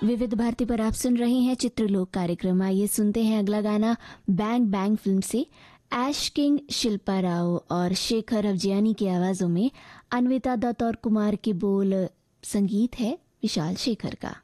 विविध भारती पर आप सुन रहे हैं चित्रलोक कार्यक्रम। आइए सुनते हैं अगला गाना बैंग बैंग फिल्म से। ऐश किंग, शिल्पा राव और शेखर अफजियानी की आवाजों में, अन्विता दत्त और कुमार के बोल, संगीत है विशाल शेखर का।